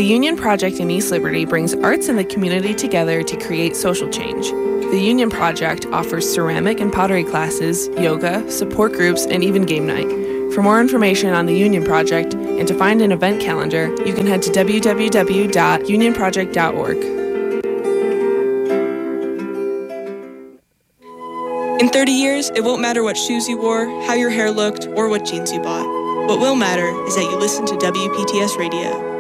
The Union Project in East Liberty brings arts and the community together to create social change. The Union Project offers ceramic and pottery classes, yoga, support groups, and even game night. For more information on the Union Project and to find an event calendar, you can head to www.unionproject.org. In 30 years, it won't matter what shoes you wore, how your hair looked, or what jeans you bought. What will matter is that you listen to WPTS Radio.